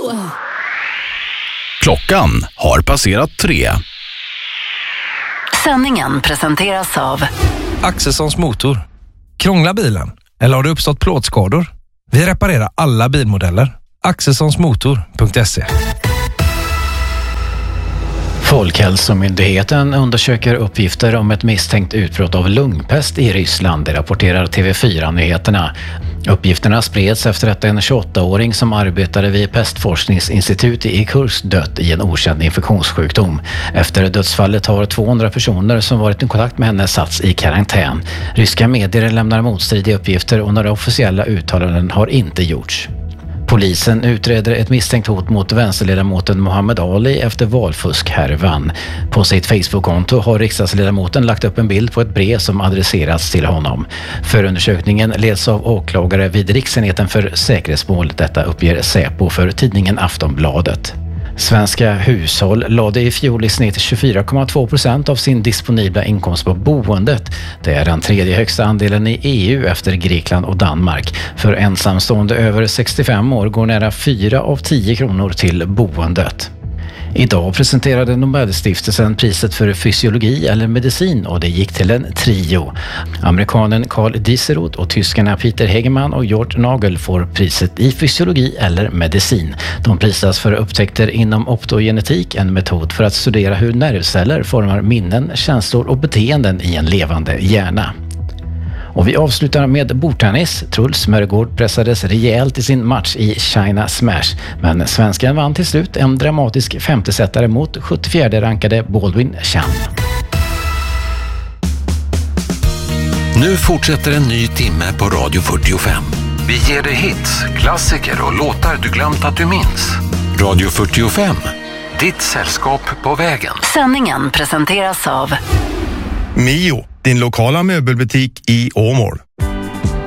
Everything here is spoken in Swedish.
Klockan har passerat 3. Sändningen presenteras av Axelssons motor. Krånglar bilen? Eller har det uppstått plåtskador? Vi reparerar alla bilmodeller. Axelssonsmotor.se. Folkhälsomyndigheten undersöker uppgifter om ett misstänkt utbrott av lungpest i Ryssland, det rapporterar TV4-nyheterna. Uppgifterna spreds efter att en 28-åring som arbetade vid pestforskningsinstitut i Kursk dött i en okänd infektionssjukdom. Efter dödsfallet har 200 personer som varit i kontakt med henne satts i karantän. Ryska medier lämnar motstridiga uppgifter och några officiella uttalanden har inte gjorts. Polisen utreder ett misstänkt hot mot vänsterledamoten Muhammad Ali efter valfuskhärvan. På sitt Facebook-konto har riksdagsledamoten lagt upp en bild på ett brev som adresserats till honom. Förundersökningen leds av åklagare vid Riksenheten för säkerhetsmål. Detta uppger Säpo för tidningen Aftonbladet. Svenska hushåll lade i fjol i snitt 24,2% av sin disponibla inkomst på boendet. Det är den tredje högsta andelen i EU efter Grekland och Danmark. För ensamstående över 65 år går nära 4 av 10 kronor till boendet. Idag presenterade Nobelstiftelsen priset för fysiologi eller medicin och det gick till en trio. Amerikanen Karl Dieseroth och tyskarna Peter Hegemann och Georg Nagel får priset i fysiologi eller medicin. De prisas för upptäckter inom optogenetik, en metod för att studera hur nervceller formar minnen, känslor och beteenden i en levande hjärna. Och vi avslutar med bordtennis. Truls Smörgård pressades rejält i sin match i China Smash. Men svenskan vann till slut en dramatisk femtesättare mot 74-rankade Baldwin Chan. Nu fortsätter en ny timme på Radio 45. Vi ger dig hits, klassiker och låtar du glömt att du minns. Radio 45, ditt sällskap på vägen. Sändningen presenteras av Mio, din lokala möbelbutik i Åmål.